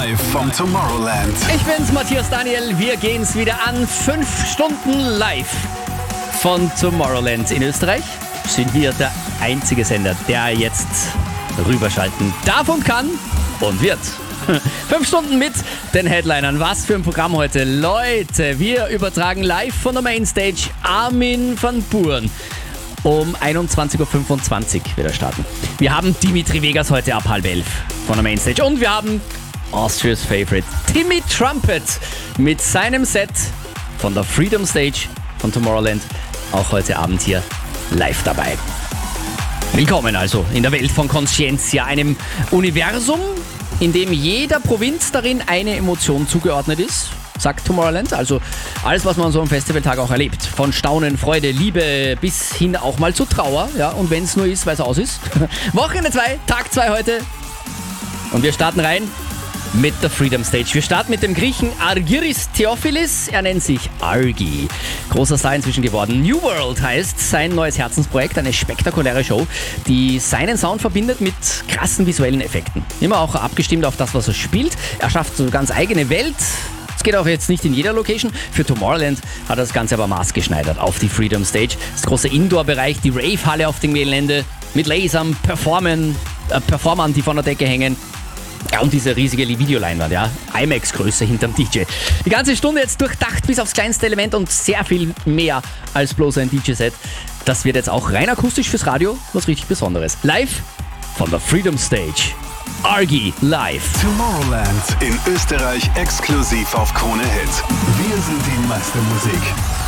Live vom Tomorrowland. Ich bin's, Matthias Daniel. Wir gehen's wieder an. 5 Stunden live von Tomorrowland in Österreich. Sind wir der einzige Sender, der jetzt rüberschalten darf und kann und wird. 5 Stunden mit den Headlinern. Was für ein Programm heute. Leute, wir übertragen live von der Mainstage Armin van Buuren. Um 21.25 Uhr wieder starten. Wir haben Dimitri Vegas heute ab 10:30 von der Mainstage. Und wir haben Austria's Favorite Timmy Trumpet mit seinem Set von der Freedom Stage von Tomorrowland. Auch heute Abend hier live dabei. Willkommen also in der Welt von Conscientia, einem Universum, in dem jeder Provinz darin eine Emotion zugeordnet ist, sagt Tomorrowland. Also alles, was man an so einem Festivaltag auch erlebt. Von Staunen, Freude, Liebe bis hin auch mal zu Trauer. Ja, und wenn es nur ist, weil es aus ist. Wochenende 2, Tag 2 heute. Und wir starten rein mit der Freedom Stage. Wir starten mit dem Griechen Argyris Theophilis. Er nennt sich Argy. Großer Star inzwischen geworden. New World heißt sein neues Herzensprojekt. Eine spektakuläre Show, die seinen Sound verbindet mit krassen visuellen Effekten. Immer auch abgestimmt auf das, was er spielt. Er schafft so eine ganz eigene Welt. Es geht auch jetzt nicht in jeder Location. Für Tomorrowland hat er das Ganze aber maßgeschneidert auf die Freedom Stage. Das große Indoor-Bereich, die Rave-Halle auf dem Gelände mit Lasern, Performern, die von der Decke hängen. Ja, und diese riesige Videoleinwand, ja. IMAX-Größe hinterm DJ. Die ganze Stunde jetzt durchdacht bis aufs kleinste Element und sehr viel mehr als bloß ein DJ-Set. Das wird jetzt auch rein akustisch fürs Radio was richtig Besonderes. Live von der Freedom Stage. Argy live. Tomorrowland in Österreich exklusiv auf Krone Hit. Wir sind die Meistermusik.